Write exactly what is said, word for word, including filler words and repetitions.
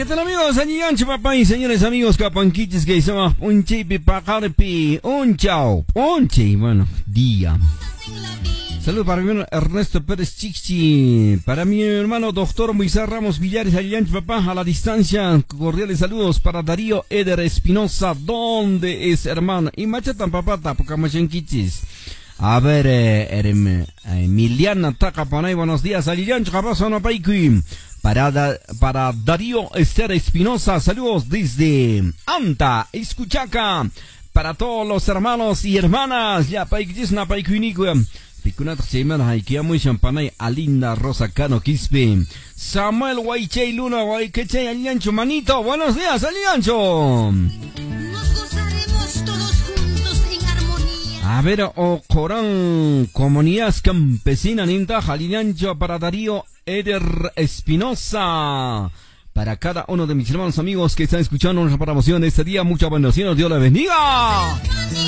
¿qué tal amigos? Añigancho papá y señores amigos capanquiches que somos Unchipi Pajarpi, un chao, unchi, bueno, día. Saludos para mi hermano Ernesto Pérez Chichi, para mi hermano doctor Moisés Ramos Villares, Añigancho papá, a la distancia, cordiales saludos para Darío Eder Espinosa, ¿dónde es hermano? Y machatan papá, tapocamachenquiches. A ver, eh, eh, Emiliana Tacapanay, buenos días, Añigancho papá, son paiki. Para, da, para Darío Esther Espinosa, saludos desde Anta, Escuchaca, para todos los hermanos y hermanas, ya paikisna paikuiniku, picunat semana haikia muy champanay, Alinda Rosa Cano Quispe, Samuel Guaychay Luna Guaychay Aliancho manito, buenos días Aliancho. Nos gozaremos todos juntos en armonía. A ver, o Corán, comunidad campesina Ninta, Aliancho para Darío Eder Espinosa, para cada uno de mis hermanos amigos que están escuchando nuestra programación este día, muchas bendiciones, Dios les bendiga.